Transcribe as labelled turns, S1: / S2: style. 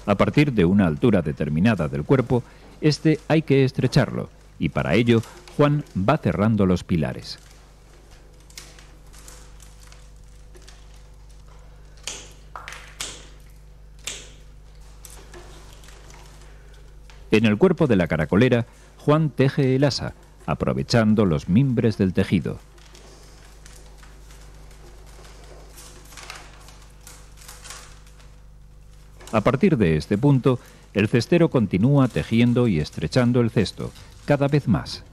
S1: A partir de una altura determinada del cuerpo, este hay que estrecharlo, y para ello Juan va cerrando los pilares. En el cuerpo de la caracolera, Juan teje el asa, aprovechando los mimbres del tejido. A partir de este punto, el cestero continúa tejiendo y estrechando el cesto, cada vez más.